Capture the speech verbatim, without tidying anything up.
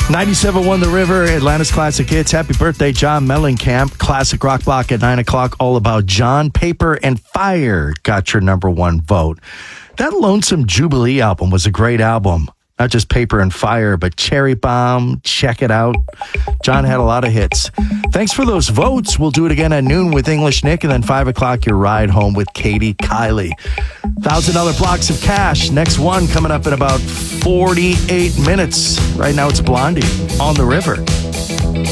ninety-seven point one The River, Atlanta's Classic Hits. Happy birthday, John Mellencamp. Classic Rock Block at nine o'clock, all about John. Paper and Fire got your number one vote. That Lonesome Jubilee album was a great album. Not just Paper and Fire, but Cherry Bomb, Check It Out. John had a lot of hits. Thanks for those votes. We'll do it again at noon with English Nick, and then five o'clock, your ride home with Katie Kiley. one thousand dollars blocks of cash. Next one coming up in about forty-eight minutes. Right now, it's Blondie on the River.